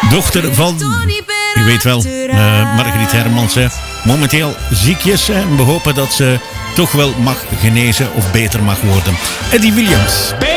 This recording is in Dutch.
Dochter van, u weet wel, Margriet Hermans. Momenteel ziekjes. En we hopen dat ze toch wel mag genezen of beter mag worden. Eddie Williams.